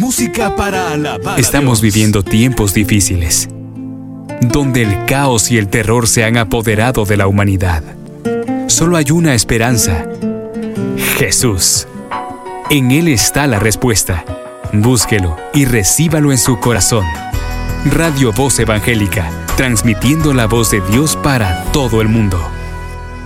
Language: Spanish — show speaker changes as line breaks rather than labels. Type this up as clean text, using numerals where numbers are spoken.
Música para alabar.
Estamos viviendo tiempos difíciles, donde el caos y el terror se han apoderado de la humanidad. Solo hay una esperanza: Jesús. En Él está la respuesta. Búsquelo y recíbalo en su corazón. Radio Voz Evangélica, transmitiendo la voz de Dios para todo el mundo.